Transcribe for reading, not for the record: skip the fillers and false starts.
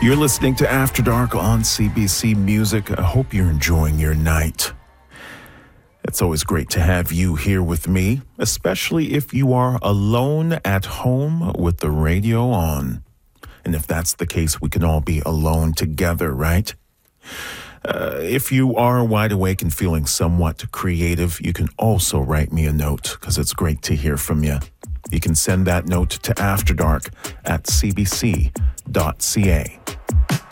You're listening to After Dark on CBC Music. I hope you're enjoying your night. It's always great to have you here with me, especially if you are alone at home with the radio on. And if that's the case, we can all be alone together, right? If you are wide awake and feeling somewhat creative, you can also write me a note because it's great to hear from you. You can send that note to afterdark@cbc.ca.